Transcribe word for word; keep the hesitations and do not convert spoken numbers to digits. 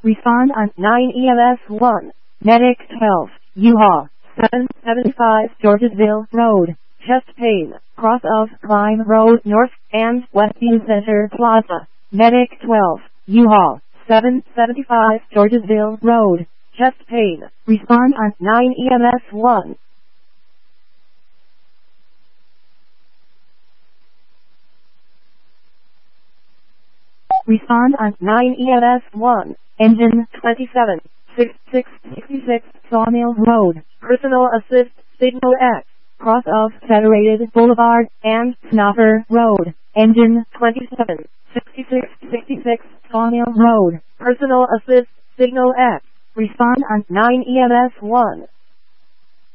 Respond on nine E M S one. Medic twelve. U-Haul. seven seventy-five Georgesville Road. Chest pain. Cross of Klein Road North and Westview Center Plaza. Medic twelve. U-Haul. seven seventy-five Georgesville Road. Chest pain. Respond on nine E M S one. Respond on nine E M S one. Engine twenty-seven. sixty-six sixty-six Sawmill Road. Personal Assist Signal X. Cross of Federated Boulevard and Snuffer Road. Engine twenty-seven. sixty-six sixty-six Sawmill Road. Personal Assist Signal X. Respond on nine E M S one.